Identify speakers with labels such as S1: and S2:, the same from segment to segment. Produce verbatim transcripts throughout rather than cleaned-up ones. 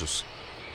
S1: amistosos.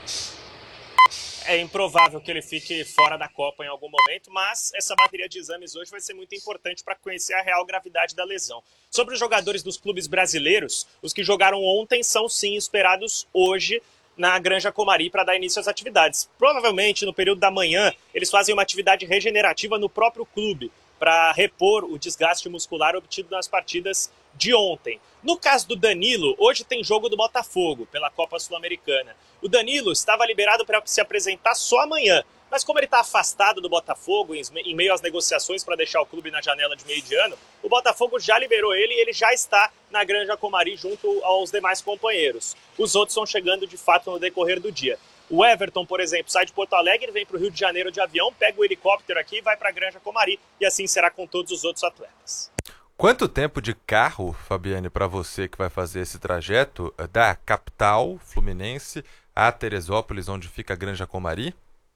S2: É improvável que ele fique fora da Copa em algum momento, mas essa bateria de exames hoje vai ser muito importante para conhecer a real gravidade da lesão. Sobre os jogadores dos clubes brasileiros, os que jogaram ontem são sim esperados hoje na Granja Comari para dar início às atividades. Provavelmente no período da manhã eles fazem uma atividade regenerativa no próprio clube para repor o desgaste muscular obtido nas partidas de ontem. No caso do Danilo, hoje tem jogo do Botafogo pela Copa Sul-Americana. O Danilo estava liberado para se apresentar só amanhã, mas como ele está afastado do Botafogo em meio às negociações para deixar o clube na janela de meio de ano, o Botafogo já liberou ele e ele já está na Granja Comari junto aos demais companheiros. Os outros estão chegando de fato no decorrer do dia. O Everton, por exemplo, sai de Porto Alegre, vem para o Rio de Janeiro de avião, pega o helicóptero aqui e vai para a Granja Comari, e assim será com todos os outros atletas.
S1: Quanto tempo de carro, Fabiane, para você que vai fazer esse trajeto da capital fluminense a Teresópolis, onde fica a Granja Comari?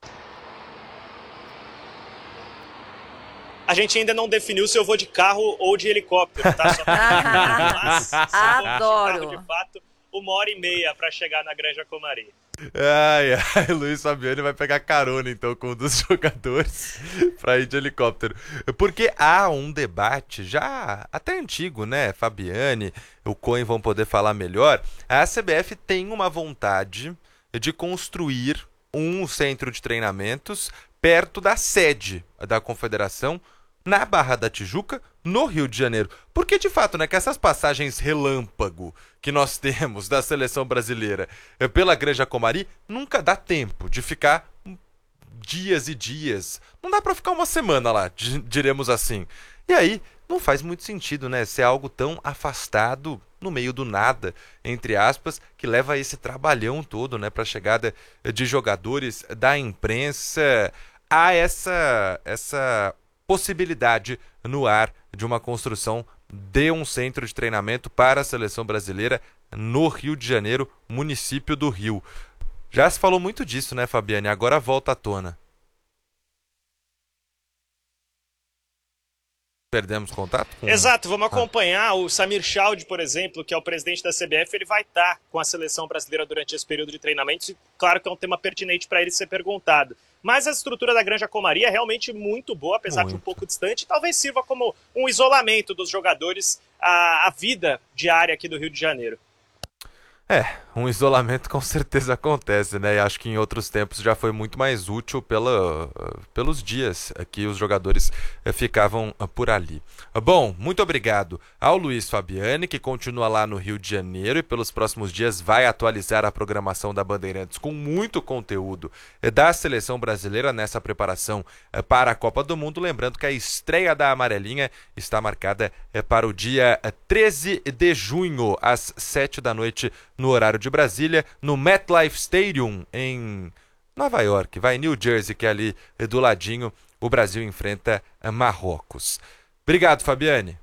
S2: A gente ainda não definiu se eu vou de carro ou de helicóptero, tá? Só pra... Mas, se eu
S3: Adoro!
S2: vou de carro, de fato, uma hora e meia para chegar na Granja Comari.
S1: Ai, ai, Luiz Fabiane vai pegar carona então com um dos jogadores para ir de helicóptero. Porque há um debate já até antigo, né? Fabiane, o Cohen vão poder falar melhor. A C B F tem uma vontade de construir um centro de treinamentos perto da sede da Confederação, na Barra da Tijuca, no Rio de Janeiro. Porque, de fato, né, que essas passagens relâmpago que nós temos da seleção brasileira pela Granja Comari, nunca dá tempo de ficar dias e dias. Não dá para ficar uma semana lá, diremos assim. E aí, não faz muito sentido, né, ser algo tão afastado, no meio do nada, entre aspas, que leva a esse trabalhão todo, né, para a chegada de jogadores, da imprensa. Há essa... essa possibilidade no ar de uma construção de um centro de treinamento para a seleção brasileira no Rio de Janeiro, município do Rio. Já se falou muito disso, né, Fabiane? Agora volta à tona. Perdemos contato? Com...
S2: Exato, vamos acompanhar. Ah. O Samir Chaldi, por exemplo, que é o presidente da C B F, ele vai estar com a seleção brasileira durante esse período de treinamento. E claro que é um tema pertinente para ele ser perguntado. Mas a estrutura da Granja Comari é realmente muito boa, apesar muito. de um pouco distante. E talvez sirva como um isolamento dos jogadores à, à vida diária aqui do Rio de Janeiro.
S1: É, um isolamento com certeza acontece, né? E acho que em outros tempos já foi muito mais útil pela, pelos dias que os jogadores ficavam por ali. Bom, muito obrigado ao Luiz Fabiane, que continua lá no Rio de Janeiro e pelos próximos dias vai atualizar a programação da Bandeirantes com muito conteúdo da seleção brasileira nessa preparação para a Copa do Mundo. Lembrando que a estreia da Amarelinha está marcada para o dia treze de junho, às sete da noite, no horário de Brasília, no MetLife Stadium, em Nova York, vai New Jersey, que é ali do ladinho, o Brasil enfrenta Marrocos. Obrigado, Fabiane.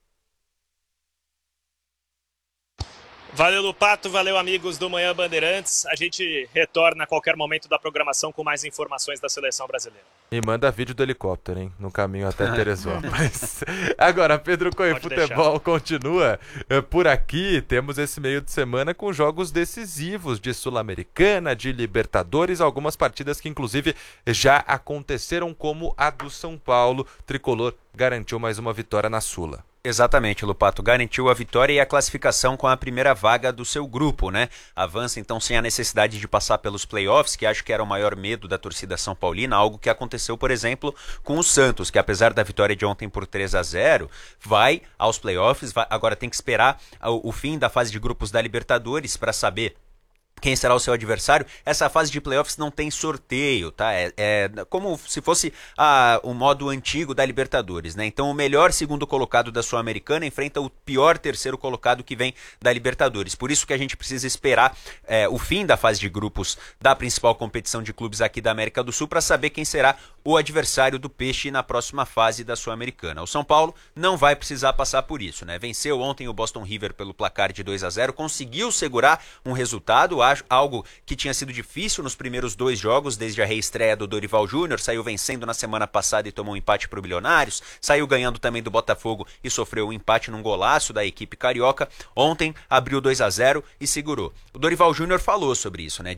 S2: Valeu, Lupato, valeu, amigos do Manhã Bandeirantes. A gente retorna a qualquer momento da programação com mais informações da seleção brasileira.
S1: E manda vídeo do helicóptero, hein? No caminho até Teresópolis. Agora, Pedro Coelho, futebol deixar. Continua por aqui. Temos esse meio de semana com jogos decisivos de Sul-Americana, de Libertadores, algumas partidas que inclusive já aconteceram, como a do São Paulo. Tricolor garantiu mais uma vitória na Sula.
S4: Exatamente, Lupato garantiu a vitória e a classificação com a primeira vaga do seu grupo, né? Avança então sem a necessidade de passar pelos playoffs, que acho que era o maior medo da torcida São Paulina, algo que aconteceu, por exemplo, com o Santos, que apesar da vitória de ontem por três a zero, vai aos playoffs, vai, agora tem que esperar o, o fim da fase de grupos da Libertadores para saber quem será o seu adversário. Essa fase de playoffs não tem sorteio, tá? É, é como se fosse ah, o modo antigo da Libertadores, né? Então o melhor segundo colocado da Sul-Americana enfrenta o pior terceiro colocado que vem da Libertadores. Por isso que a gente precisa esperar é, o fim da fase de grupos da principal competição de clubes aqui da América do Sul para saber quem será o adversário do Peixe na próxima fase da Sul-Americana. O São Paulo não vai precisar passar por isso, né? Venceu ontem o Boston River pelo placar de dois a zero, conseguiu segurar um resultado, algo que tinha sido difícil nos primeiros dois jogos, desde a reestreia do Dorival Júnior, saiu vencendo na semana passada e tomou um empate para o Bilionários, saiu ganhando também do Botafogo e sofreu um empate num golaço da equipe carioca. Ontem abriu dois a zero e segurou. O Dorival Júnior falou sobre isso, né?